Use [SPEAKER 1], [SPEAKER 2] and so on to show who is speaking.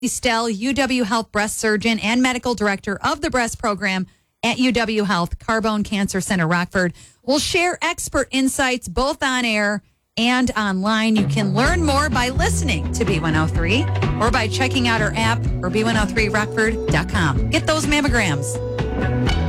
[SPEAKER 1] Stell, UW Health breast surgeon and medical director of the breast program at UW Health Carbone Cancer Center Rockford, will share expert insights both on air and online. You can learn more by listening to B103 or by checking out our app or B103rockford.com. Get those mammograms.